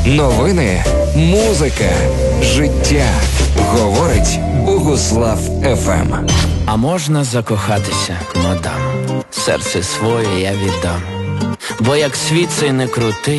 Новини, музика, життя. Говорить Богуслав ФМ. А можна закохатися, мадам? Серце своє я віддам. Бо як світ цей не крутий,